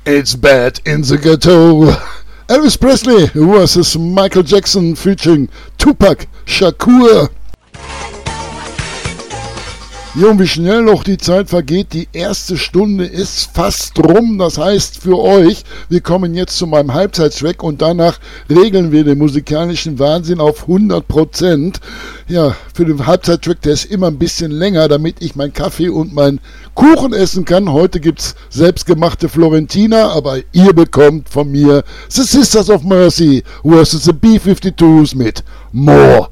It's bad in the ghetto. Elvis Presley versus Michael Jackson featuring Tupac Shakur. Ja, und wie schnell noch die Zeit vergeht, die erste Stunde ist fast rum, das heißt für euch, wir kommen jetzt zu meinem Halbzeittrack und danach regeln wir den musikalischen Wahnsinn auf 100%. Ja, für den Halbzeittrack, der ist immer ein bisschen länger, damit ich meinen Kaffee und meinen Kuchen essen kann. Heute gibt's selbstgemachte Florentina, aber ihr bekommt von mir The Sisters of Mercy versus the B-52s mit More